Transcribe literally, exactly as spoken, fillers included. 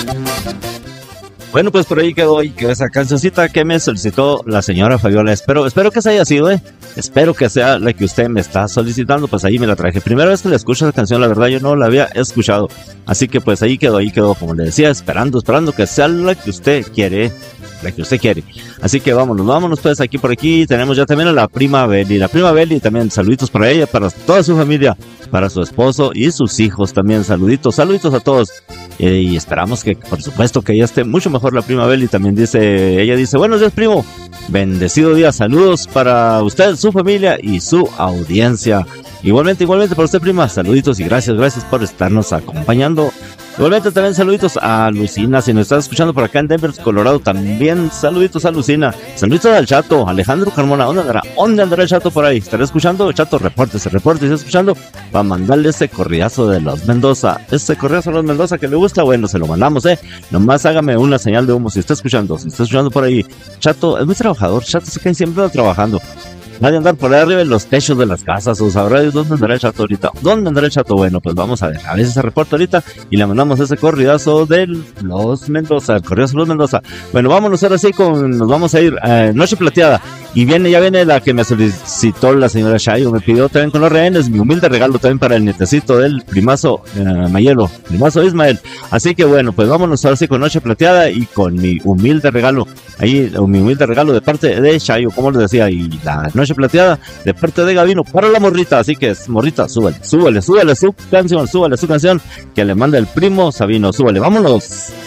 Bueno, pues por ahí quedó, y quedó esa cancioncita que me solicitó la señora Fabiola. Espero, espero que se haya sido, eh. Espero que sea la que usted me está solicitando. Pues ahí me la traje. Primera vez que le escucho esa canción, la verdad yo no la había escuchado. Así que pues ahí quedó, ahí quedó, como le decía, esperando, esperando que sea la que usted quiere. La que usted quiere. Así que vámonos, vámonos pues aquí por aquí. Tenemos ya también a la prima Beli. La prima Beli también, saluditos para ella, para toda su familia, para su esposo y sus hijos también. Saluditos, saluditos a todos. Eh, y esperamos que, por supuesto, que ella esté mucho mejor la prima Beli. También dice, ella dice, buenos días, primo. Bendecido día, saludos para usted, su familia y su audiencia. Igualmente, igualmente para usted, prima, saluditos y gracias, gracias por estarnos acompañando. Igualmente también saluditos a Lucina, si nos estás escuchando por acá en Denver, Colorado, también saluditos a Lucina, saluditos al Chato, Alejandro Carmona, ¿dónde andará? ¿Dónde andará el Chato por ahí? ¿Estará escuchando? Chato, repórtese, repórtese, ¿está escuchando? Para mandarle ese corridazo de los Mendoza, ese corridazo de los Mendoza que le gusta, bueno, se lo mandamos, eh, nomás hágame una señal de humo si está escuchando, si está escuchando por ahí. Chato es muy trabajador, Chato se cae siempre trabajando. Nadie andar por ahí arriba en los techos de las casas, o sabrá dónde andará el Chato ahorita. ¿Dónde andará el Chato? Bueno, pues vamos a ver, a veces se reporta ahorita y le mandamos ese corridazo de los Mendoza, el corridazo de los Mendoza. Bueno, vámonos ahora sí con, nos vamos a ir eh, Noche Plateada. Y viene, ya viene la que me solicitó la señora Shayo, me pidió también con los rehenes, mi humilde regalo también para el nietecito del primazo eh, Mayelo, primazo Ismael. Así que bueno, pues vámonos ahora sí con Noche Plateada y con mi humilde regalo, ahí, mi humilde regalo de parte de Shayo, como les decía, y la Noche Plateada de parte de Gavino para la morrita. Así que morrita, súbale, súbale, súbale su canción, súbale su canción que le manda el primo Sabino, súbale, vámonos.